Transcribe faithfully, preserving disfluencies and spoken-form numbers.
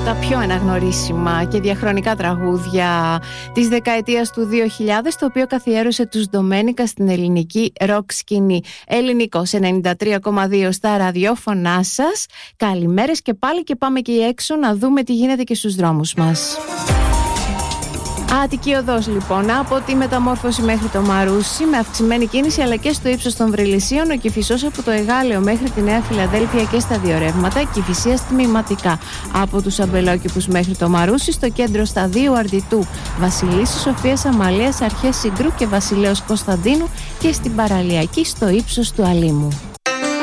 τα πιο αναγνωρίσιμα και διαχρονικά τραγούδια της δεκαετίας του δύο χιλιάδες, το οποίο καθιέρωσε τους Ντομένικα στην ελληνική ροκ σκηνή. Ελληνικός ενενήντα τρία κόμμα δύο στα ραδιόφωνά σας. Καλημέρες και πάλι, και πάμε και έξω να δούμε τι γίνεται και στους δρόμους μας. Αττική Οδός λοιπόν, από τη Μεταμόρφωση μέχρι το Μαρούσι, με αυξημένη κίνηση, αλλά και στο ύψος των Βρυλισσίων. Ο Κηφισός από το Εγάλεο μέχρι τη Νέα Φιλαδέλφια και στα δύο ρεύματα. Κηφισίας τμηματικά από τους Αμπελόκηπους μέχρι το Μαρούσι. Στο κέντρο σταδίου Αρδιτού, Βασιλίσσης Σοφίας Αμαλίας, Αρχές Συγκρού και Βασιλέως Κωνσταντίνου. Και στην Παραλιακή στο ύψος του Αλήμου.